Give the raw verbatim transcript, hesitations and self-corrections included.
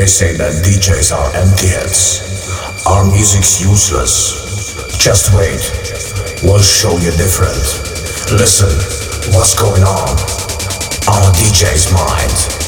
They say that D Js are empty heads. Our music's useless. Just wait, we'll show you different. Listen, what's going on on a D J's mind.